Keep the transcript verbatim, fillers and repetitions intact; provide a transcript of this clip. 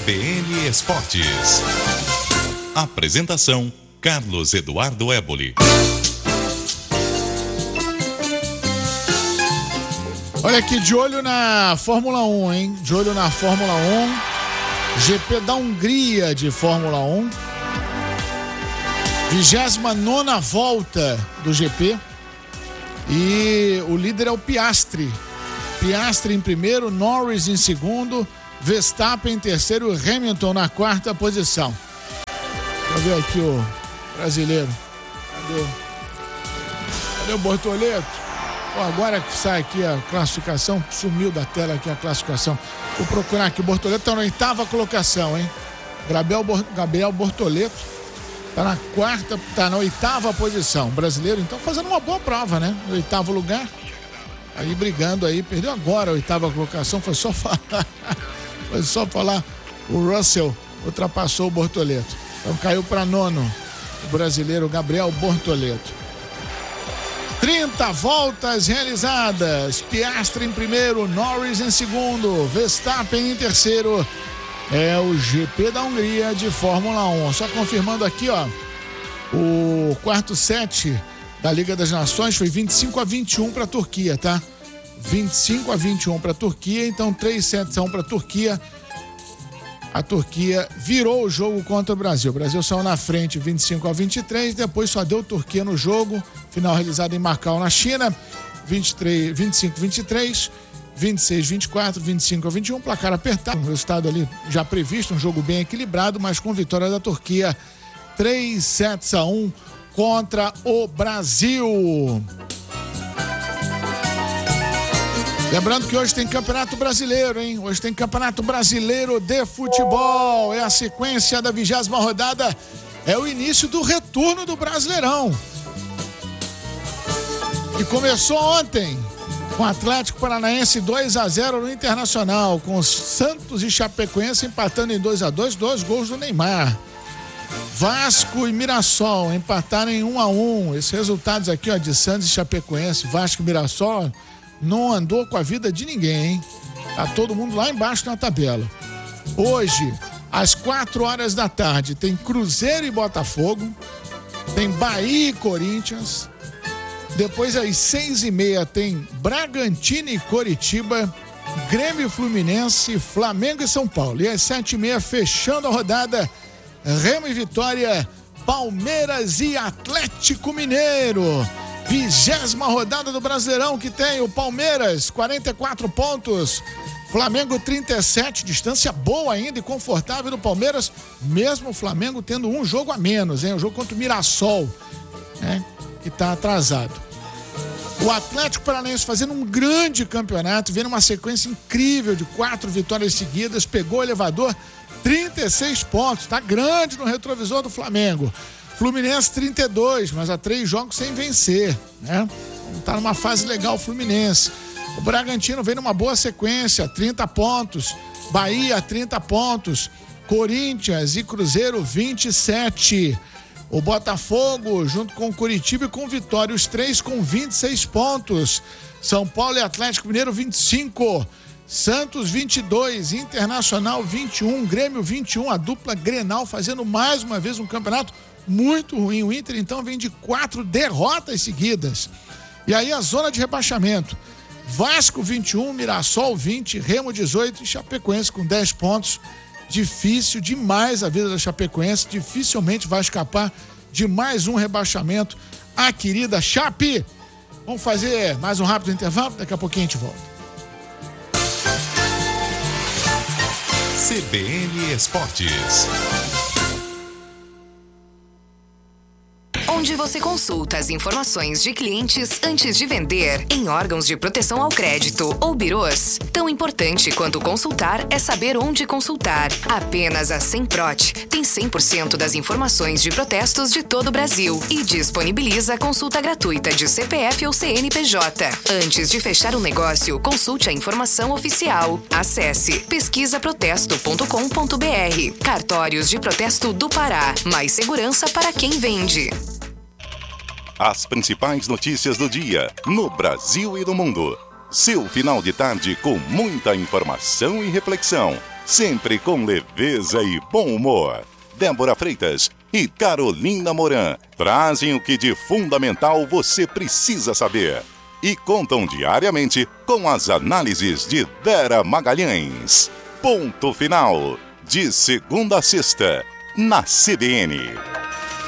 B N Esportes. Apresentação: Carlos Eduardo Éboli. Olha aqui, de olho na Fórmula um, hein? De olho na Fórmula um. G P da Hungria de Fórmula um. vigésima nona volta do G P. E o líder é o Piastri. Piastri em primeiro, Norris em segundo, Verstappen em terceiro e Hamilton na quarta posição. Deixa eu ver aqui o brasileiro. Cadê? Cadê o Bortoleto? Bom, agora que sai aqui a classificação, sumiu da tela aqui a classificação. Vou procurar aqui, o Bortoleto está na oitava colocação, hein? Gabriel, Gabriel Bortoleto está na quarta, está na oitava posição. O brasileiro, então, fazendo uma boa prova, né? No oitavo lugar, aí brigando aí, perdeu agora a oitava colocação, foi só falar, foi só falar, o Russell ultrapassou o Bortoleto. Então caiu para nono, o brasileiro Gabriel Bortoleto. trinta voltas realizadas, Piastri em primeiro, Norris em segundo, Verstappen em terceiro. É o G P da Hungria de Fórmula um. Só confirmando aqui, ó, o quarto set da Liga das Nações foi vinte e cinco a vinte e um para a Turquia, tá? vinte e cinco a vinte e um para a Turquia, então três sets a um para a Turquia. A Turquia virou o jogo contra o Brasil. O Brasil saiu na frente vinte e cinco a vinte e três, depois só deu Turquia no jogo. Final realizado em Macau, na China. vinte e três, vinte e cinco a vinte e três, vinte e seis a vinte e quatro, vinte e cinco a vinte e um. Placar apertado. Um resultado ali já previsto, um jogo bem equilibrado, mas com vitória da Turquia. três sets a um contra o Brasil. Lembrando que hoje tem Campeonato Brasileiro, hein? Hoje tem Campeonato Brasileiro de Futebol. É a sequência da vigésima rodada. É o início do retorno do Brasileirão. E começou ontem com o Atlético Paranaense dois a zero no Internacional, com Santos e Chapecoense empatando em dois a dois, dois gols do Neymar. Vasco e Mirassol empataram em um a um. Esses resultados aqui, ó, de Santos e Chapecoense, Vasco e Mirassol, não andou com a vida de ninguém, hein? Tá todo mundo lá embaixo na tabela. Hoje, às quatro horas da tarde, tem Cruzeiro e Botafogo, tem Bahia e Corinthians. Depois, às seis e meia, tem Bragantino e Coritiba, Grêmio e Fluminense, Flamengo e São Paulo. E às sete e meia, fechando a rodada, Remo e Vitória, Palmeiras e Atlético Mineiro. Vigésima rodada do Brasileirão, que tem o Palmeiras, quarenta e quatro pontos, Flamengo trinta e sete, distância boa ainda e confortável do Palmeiras, mesmo o Flamengo tendo um jogo a menos, hein? O jogo contra o Mirassol, né? Que está atrasado. O Atlético Paranaense fazendo um grande campeonato, vendo uma sequência incrível de quatro vitórias seguidas, pegou o elevador, trinta e seis pontos, tá grande no retrovisor do Flamengo. Fluminense trinta e dois, mas há três jogos sem vencer, né? Não tá numa fase legal o Fluminense. O Bragantino vem numa boa sequência, trinta pontos. Bahia, trinta pontos. Corinthians e Cruzeiro, vinte e sete. O Botafogo, junto com o Curitiba e com Vitória, os três com vinte e seis pontos. São Paulo e Atlético Mineiro, vinte e cinco. Santos, vinte e dois. Internacional, vinte e um. Grêmio, vinte e um. A dupla Grenal fazendo mais uma vez um campeonato muito ruim. O Inter, então, vem de quatro derrotas seguidas. E aí a zona de rebaixamento. Vasco, vinte e um, Mirassol, vinte, Remo, dezoito e Chapecoense com dez pontos. Difícil demais a vida da Chapecoense. Dificilmente vai escapar de mais um rebaixamento. A querida Chape. Vamos fazer mais um rápido intervalo. Daqui a pouquinho a gente volta. C B N Esportes. Onde você consulta as informações de clientes antes de vender, em órgãos de proteção ao crédito ou birôs. Tão importante quanto consultar é saber onde consultar. Apenas a Semprot tem cem por cento das informações de protestos de todo o Brasil e disponibiliza consulta gratuita de C P F ou C N P J. Antes de fechar um negócio, consulte a informação oficial. Acesse pesquisa protesto ponto com ponto b r. Cartórios de Protesto do Pará. Mais segurança para quem vende. As principais notícias do dia, no Brasil e no mundo. Seu final de tarde com muita informação e reflexão. sempre com leveza e bom humor. Débora Freitas e Carolina Moran trazem o que de fundamental você precisa saber e contam diariamente com as análises de Vera Magalhães. Ponto final, de segunda a sexta, na C B N.